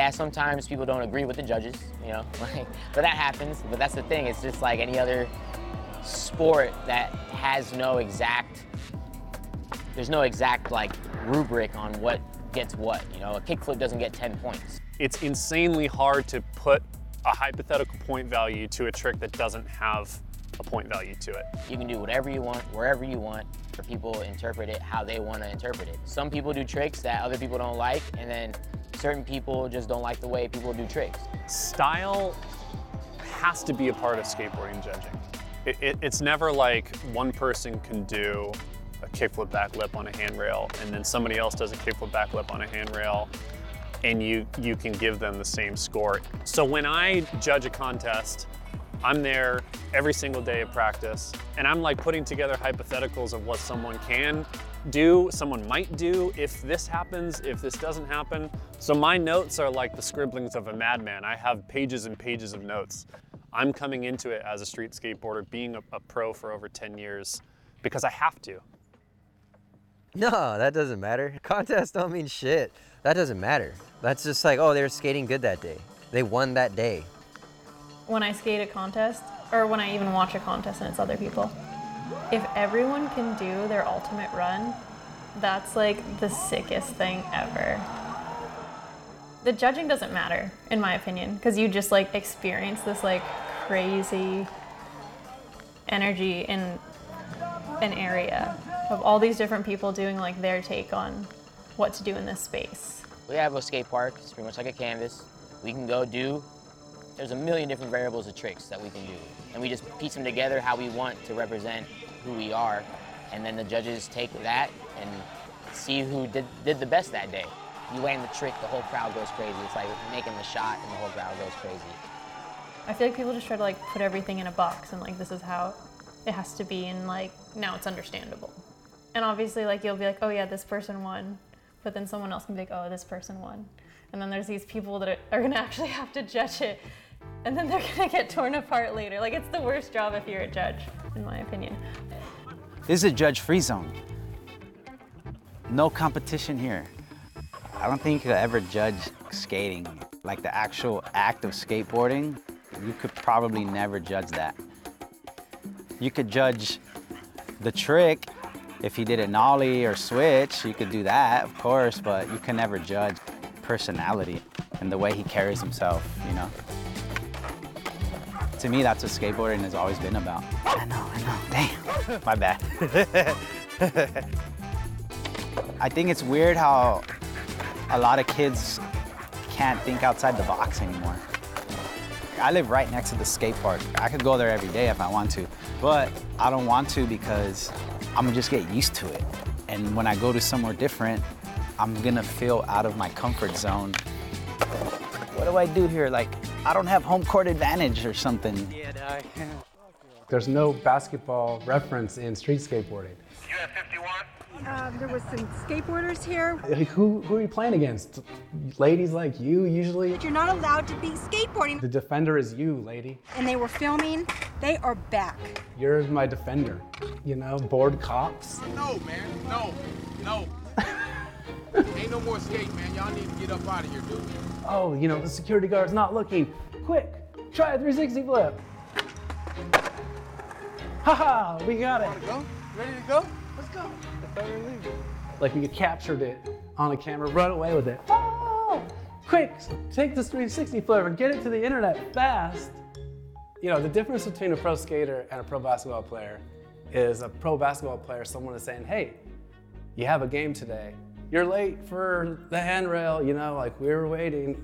Yeah, sometimes people don't agree with the judges, you know, but that happens. But that's the thing, it's just like any other sport that has there's no exact like rubric on what gets what, you know. A kickflip doesn't get 10 points. It's insanely hard to put a hypothetical point value to a trick that doesn't have a point value to it. You can do whatever you want, wherever you want, for people to interpret it how they want to interpret it. Some people do tricks that other people don't like, and then certain people just don't like the way people do tricks. Style has to be a part of skateboarding judging. It's never like one person can do a kickflip backlip on a handrail and then somebody else does a kickflip backlip on a handrail and you can give them the same score. So when I judge a contest, I'm there every single day of practice and I'm like putting together hypotheticals of what someone can do, someone might do if this happens, if this doesn't happen. So my notes are like the scribblings of a madman. I have pages and pages of notes. I'm coming into it as a street skateboarder, being a pro for over 10 years because I have to. No, that doesn't matter. Contests don't mean shit. That doesn't matter. That's just like, oh, they were skating good that day. They won that day. When I skate a contest, or when I even watch a contest and it's other people, if everyone can do their ultimate run, that's like the sickest thing ever. The judging doesn't matter, in my opinion, because you just like experience this like crazy energy in an area of all these different people doing like their take on what to do in this space. We have a skate park, it's pretty much like a canvas. We can go do, there's a million different variables of tricks that we can do. And we just piece them together how we want to represent who we are. And then the judges take that and see who did the best that day. You land the trick, the whole crowd goes crazy. It's like making the shot and the whole crowd goes crazy. I feel like people just try to like put everything in a box and like this is how it has to be and like now it's understandable. And obviously like you'll be like, oh yeah, this person won. But then someone else can be like, oh, this person won. And then there's these people that are gonna actually have to judge it. And then they're gonna get torn apart later. Like it's the worst job if you're a judge, in my opinion. This is a judge-free zone. No competition here. I don't think you could ever judge skating, like the actual act of skateboarding. You could probably never judge that. You could judge the trick. If he did a nollie or switch, you could do that, of course, but you can never judge personality and the way he carries himself, you know? To me, that's what skateboarding has always been about. I know, damn, my bad. I think it's weird how a lot of kids can't think outside the box anymore. I live right next to the skate park. I could go there every day if I want to, but I don't want to because I'm gonna just get used to it. And when I go to somewhere different, I'm gonna feel out of my comfort zone. What do I do here? Like, I don't have home court advantage or something. Yeah, dog. There's no basketball reference in street skateboarding. You have 51? There was some skateboarders here. Like, who are you playing against? Ladies like you, usually? You're not allowed to be skateboarding. The defender is you, lady. And they were filming. They are back. You're my defender. You know, bored cops. No, man, no. Ain't no more skate, man. Y'all need to get up out of here, dude. Oh, you know, the security guard's not looking. Quick, try a 360 flip. Haha, we got it. Want to go? Ready to go? Let's go. Like we captured it on a camera, run away with it. Oh, quick, take this 360 flip and get it to the internet fast. You know, the difference between a pro skater and a pro basketball player is a pro basketball player, someone is saying, hey, you have a game today. You're late for the handrail, you know, like we were waiting.